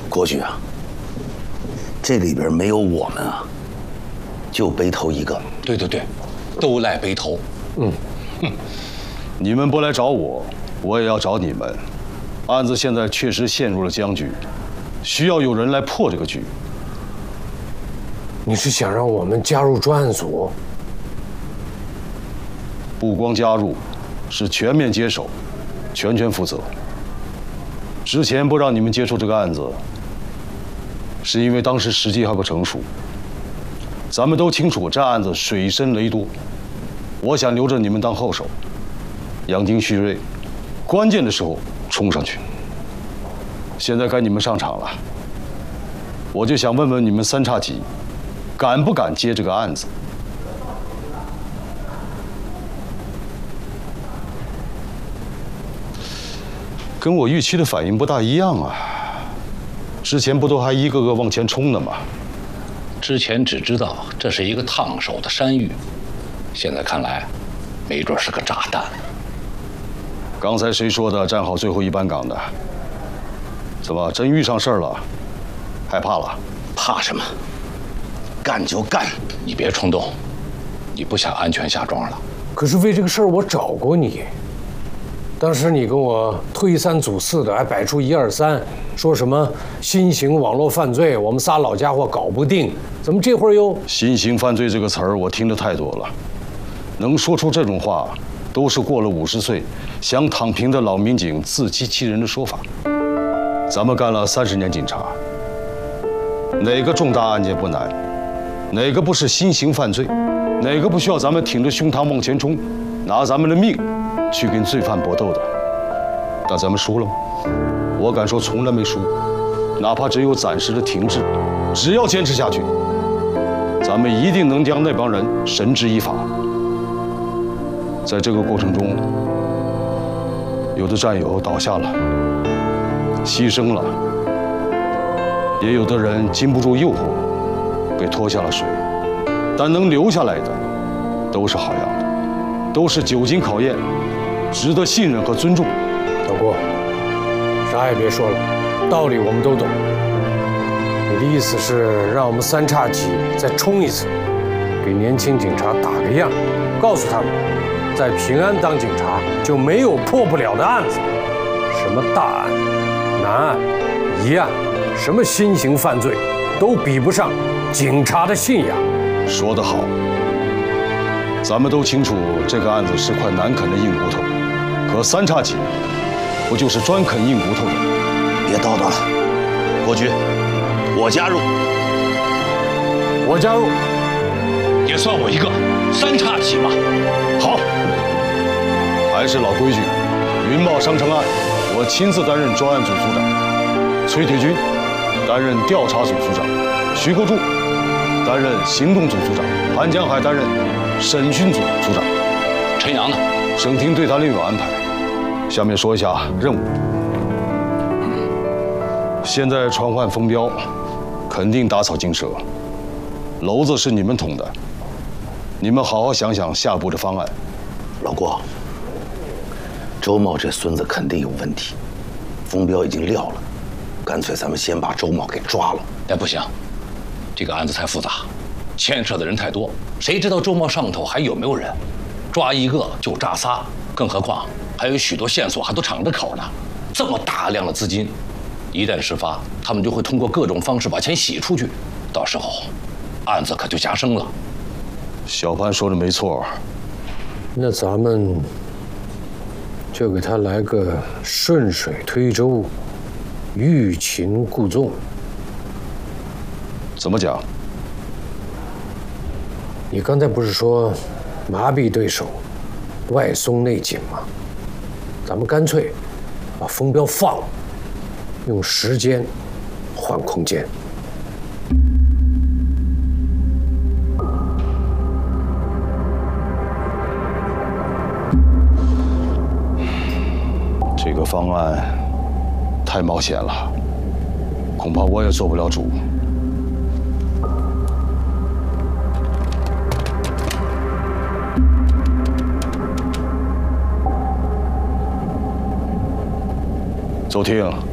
国局啊，这里边没有我们啊，就背头一个。 对，都赖背头。 你们不来找我，我也要找你们。案子现在确实陷入了僵局，需要有人来破这个局。 你是想让我们加入专案组？ 不光加入，是全面接手，全权负责。之前不让你们接触这个案子，是因为当时时机还不成熟。咱们都清楚这案子水深雷多，我想留着你们当后手，养精蓄锐，关键的时候冲上去。现在该你们上场了，我就想问问你们三叉戟，敢不敢接这个案子？跟我预期的反应不大一样啊！之前不都还一个个往前冲的吗？ 之前只知道这是一个烫手的山芋，现在看来，没准是个炸弹。 刚才谁说的站好最后一班岗的？怎么真遇上事儿了？害怕了？ 怕什么？干就干！ 你别冲动，你不想安全下庄了。 可是为这个事儿我找过你，当时你跟我推三阻四的，还摆出1、2、3，说什么新型网络犯罪，我们仨老家伙搞不定，怎么这会儿又…… 新型犯罪这个词儿我听得太多了，能说出这种话，都是过了50岁想躺平的老民警自欺欺人的说法。咱们干了30年警察，哪个重大案件不难？哪个不是新型犯罪？哪个不需要咱们挺着胸膛往前冲，拿咱们的命去跟罪犯搏斗的？但咱们输了吗？我敢说从来没输，哪怕只有暂时的停滞，只要坚持下去，咱们一定能将那帮人绳之以法。在这个过程中，有的战友倒下了，牺牲了，也有的人经不住诱惑，被拖下了水。但能留下来的，都是好样的，都是久经考验，值得信任和尊重。 老郭，啥也别说了，道理我们都懂。你的意思是让我们三叉戟再冲一次，给年轻警察打个样，告诉他们，在平安当警察就没有破不了的案子，什么大案、难案、疑案，什么新型犯罪，都比不上警察的信仰。 说得好，咱们都清楚这个案子是块难啃的硬骨头，可三叉戟不就是专啃硬骨头的？ 别叨叨了，国局，我加入。 我加入， 也算我一个三叉戟吧。 好，还是老规矩，云茂商城案，我亲自担任专案组组长，崔铁军担任调查组组长，徐国柱担任行动组组长，韩江海担任审讯组组长。 陈阳呢？ 省厅对他另有安排。下面说一下任务。现在传唤封彪，肯定打草惊蛇。篓子是你们捅的，你们好好想想下步的方案。 老郭，周茂这孙子肯定有问题，封彪已经撂了，干脆咱们先把周茂给抓了。 哎，不行，这个案子太复杂，牵涉的人太多，谁知道周茂上头还有没有人？抓一个就炸仨，更何况还有许多线索还都敞着口呢。这么大量的资金，一旦事发，他们就会通过各种方式把钱洗出去，到时候案子可就加深了。 小潘说的没错， 那咱们就给他来个顺水推舟，欲擒故纵。 怎么讲？ 你刚才不是说麻痹对手，外松内紧吗？咱们干脆把封彪放了，用时间换空间。 这个方案太冒险了，恐怕我也做不了主。周厅，